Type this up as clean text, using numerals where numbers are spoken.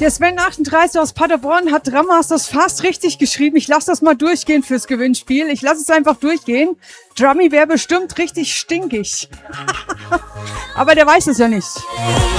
Der Sven38 aus Paderborn hat Drum Masters fast richtig geschrieben. Ich lasse das mal durchgehen fürs Gewinnspiel. Ich lasse es einfach durchgehen. Drummy wäre bestimmt richtig stinkig. Aber der weiß es ja nicht.